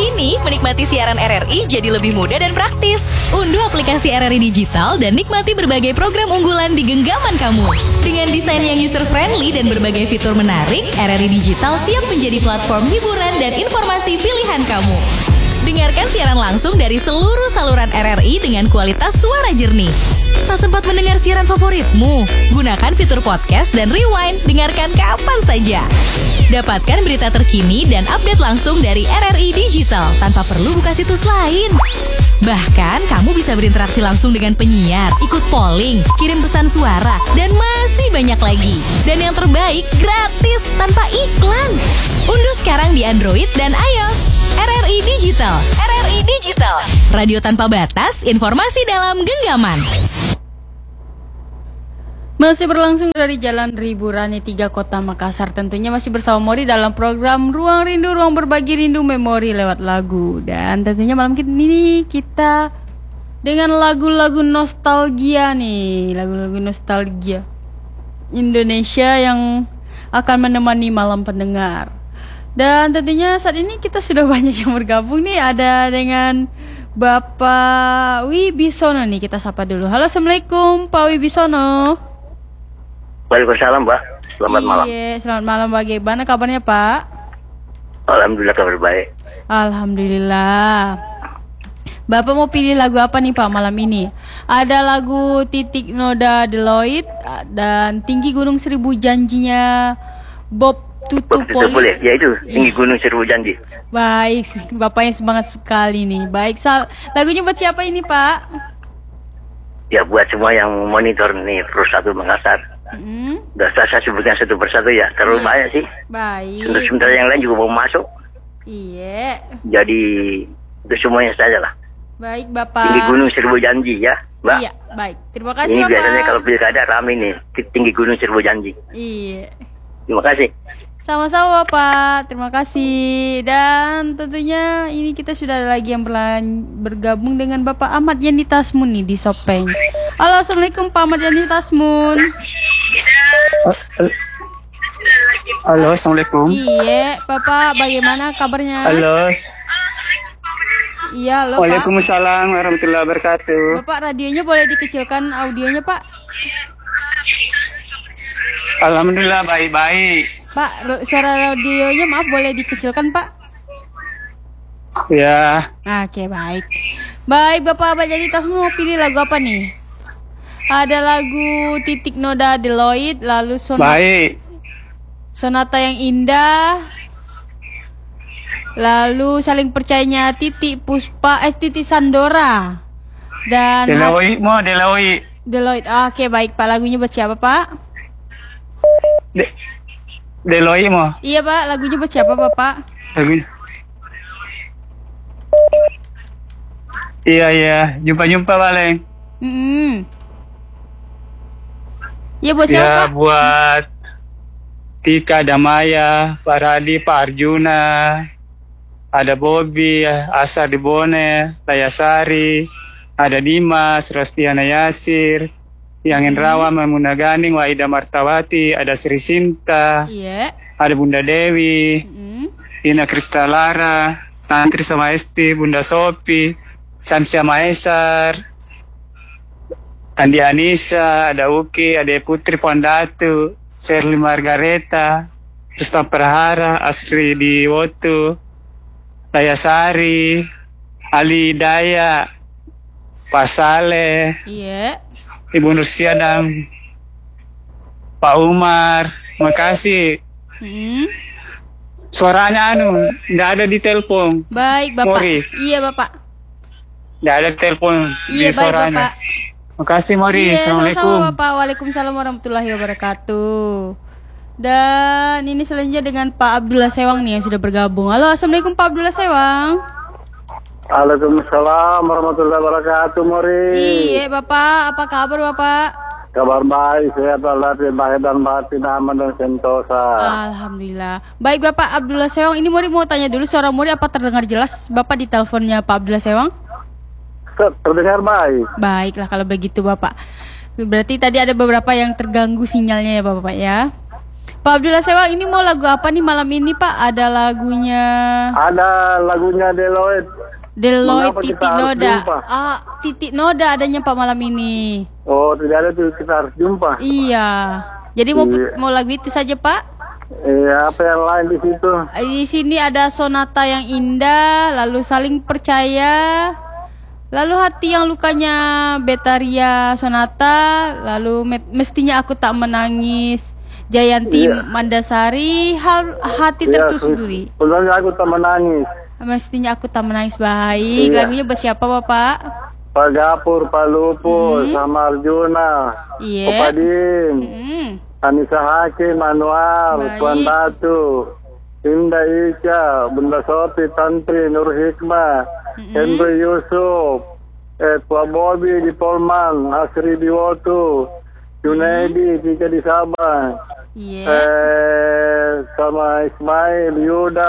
Kini, menikmati siaran RRI jadi lebih mudah dan praktis. Unduh aplikasi RRI Digital dan nikmati berbagai program unggulan di genggaman kamu. Dengan desain yang user-friendly dan berbagai fitur menarik, RRI Digital siap menjadi platform hiburan dan informasi pilihan kamu. Dengarkan siaran langsung dari seluruh saluran RRI dengan kualitas suara jernih. Tak sempat mendengar siaran favoritmu? Gunakan fitur podcast dan rewind, dengarkan kapan saja. Dapatkan berita terkini dan update langsung dari RRI Digital tanpa perlu buka situs lain. Bahkan, kamu bisa berinteraksi langsung dengan penyiar, ikut polling, kirim pesan suara, dan masih banyak lagi. Dan yang terbaik, gratis tanpa iklan. Unduh sekarang di Android dan iOS. RRI Digital. RRI Digital. Radio tanpa batas, informasi dalam genggaman. Masih berlangsung dari Jalan Ribu Rani 3 Kota Makassar. Tentunya masih bersama Mori dalam program Ruang Rindu, Ruang Berbagi Rindu Memori lewat lagu. Dan tentunya malam ini kita dengan lagu-lagu nostalgia nih. Lagu-lagu nostalgia Indonesia yang akan menemani malam pendengar. Dan tentunya saat ini kita sudah banyak yang bergabung nih. Ada dengan Bapak Wibisono nih. Kita sapa dulu. Halo, Assalamualaikum Pak Wibisono. Waalaikumsalam, Pak. Selamat malam. Iya, selamat malam. Bagaimana kabarnya, Pak? Alhamdulillah kabar baik. Alhamdulillah. Bapak mau pilih lagu apa nih, Pak, malam ini? Ada lagu Titik Noda Deloitte dan Tinggi Gunung Seribu Janjinya Bob Tutupoli. Ya itu, Tinggi Gunung Seribu Janji. Baik, Bapaknya semangat sekali nih. Baik, lagunya buat siapa ini, Pak? Ya, buat semua yang monitor nih Pro 1 Makassar. Udah saya sebutkan satu persatu ya, terlalu banyak sih. Baik. Untuk sementara yang lain juga mau masuk. Iya. Jadi itu semuanya saja lah. Baik, Bapak. Tinggi Gunung Seribu Janji ya, Mbak. Iya, baik. Terima kasih, ini Bapak. Ini biasanya kalau pilkada rame nih, Tinggi Gunung Seribu Janji. Iya. Terima kasih. Sama-sama, Bapak. Terima kasih. Dan tentunya ini kita sudah ada lagi yang bergabung dengan Bapak Ahmad Yani Tasmun nih di Sopeng. Halo, Assalamualaikum Pak Ahmad Yani Tasmun. Halo, Assalamualaikum. Iya, Bapak, bagaimana kabarnya? Halo. Iya, halo, Pak. Waalaikumsalam warahmatullahi wabarakatuh. Bapak, radionya boleh dikecilkan audionya, Pak? Alhamdulillah baik-baik. Pak, suara radionya maaf boleh dikecilkan, Pak? Ya. Oke, baik. Baik, Bapak Ahmad Yani Tasmun mau pilih lagu apa nih? Ada lagu Titik Noda Deloitte, lalu Sonata yang Indah, lalu Saling Percayanya Titik Sandora, dan Deloitte. Oke, baik, Pak. Lagunya buat siapa, Pak? Deloitte mo. Iya, Pak. Lagunya buat siapa, Bapak? Iya. Jumpa paling. Iya, buat siapa, Pak? Buat Tika, Damaya, Pak Radi, Pak Arjuna, ada Bobby, Asar Dibone, Layasari, ada Dimas, Rostiana Yasir, Yang Indrawan, Maimuna Ganing, Waida Martawati, ada Sri Sinta, ada Bunda Dewi, Ina Kristalara, Tantri sama Esti, Bunda Sopi, Samsia Maesar, Andi Anissa, ada Uki, ada Putri Pondatu, Sherly Margareta, Rustam Perhara, Asri Diwotu, Layasari, Ali Daya, Pak Saleh, Ibu Nursia dan Pak Umar. Makasih. Suaranya nggak ada di telepon. Baik, Bapak. Mori. Iya, Bapak. Nggak ada telepon di suaranya. Bapak. Makasih, Mori. Assalamualaikum. Sama-sama, Bapak. Waalaikumsalam warahmatullahi wabarakatuh. Dan ini selanjutnya dengan Pak Abdullah Sewang nih yang sudah bergabung. Halo, Assalamualaikum Pak Abdullah Sewang. Waalaikumsalam warahmatullahi wabarakatuh, Mori. Iya, Bapak. Apa kabar, Bapak? Kabar baik, sehat walafiat, lahir dan batin, aman dan sentosa. Alhamdulillah. Baik, Bapak Abdullah Sewang. Ini Mori mau tanya dulu, suara Mori apa terdengar jelas Bapak di teleponnya Pak Abdullah Sewang? Terdengar baik. Baiklah kalau begitu, Bapak. Berarti tadi ada beberapa yang terganggu sinyalnya ya, Bapak ya. Pak Abdullah Sewang, ini mau lagu apa nih malam ini Pak? Ada lagunya Ada lagunya Mengapa Titik kita harus Noda. jumpa? Titik Noda adanya Pak malam ini. Oh, tidak ada tuh, kita harus jumpa. Iya. Jadi Iya. mau lagu itu saja Pak? Iya, apa yang lain di situ? Di sini ada Sonata yang Indah, lalu Saling Percaya, lalu Hati yang Lukanya Betaria Sonata, lalu Mestinya Aku Tak Menangis Jayanti Iya. Mandasari, Hati Tertusuk Duri. Sebenarnya aku tak menangis. Mestinya Aku Tak Menangis. Baik. Iya. Lagunya bersiapa Bapak? Pak Gapur, Pak Lupus, sama Arjuna, Iya. Opadin, Anissa Hakim, Anwar, Baik. Tuan Datu, Indah Ica, Bunda Soti, Tantri, Nur Hikmah, Henry Yusuf, Tua Bobi di Polman, Asri di Wotu, Junaidi, Tika di Sabang, Iya. sama Ismail, Yuda,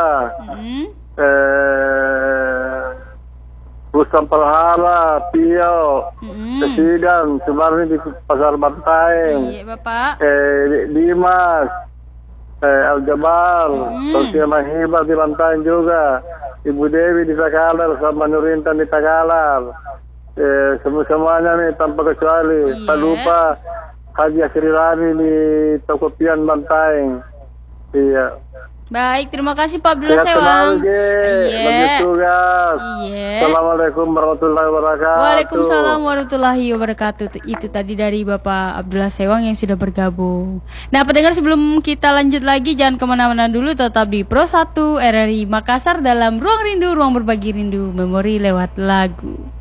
Rustam Perhara, Pio, Kesidan, Sumarni di Pasar Bantaeng, Iya Bapak. Dimas, Al-Jabar, Sofia Mahibah di Bantaeng juga, Ibu Dewi di Takalar, sama Nurintan di Takalar, semuanya nih tanpa kecuali, tak lupa Haji Asri Rani di Tokopian Bantaeng. Iya. Baik, terima kasih Pak Abdullah Sehat Sewang. selalu, Ge. Bagi tugas. Iya. Assalamualaikum warahmatullahi wabarakatuh. Waalaikumsalam warahmatullahi wabarakatuh. Itu tadi dari Bapak Abdullah Sewang yang sudah bergabung. Nah, pendengar, sebelum kita lanjut lagi, jangan kemana-mana dulu, tetap di Pro 1 RRI Makassar dalam Ruang Rindu, Ruang Berbagi Rindu, Memori lewat lagu.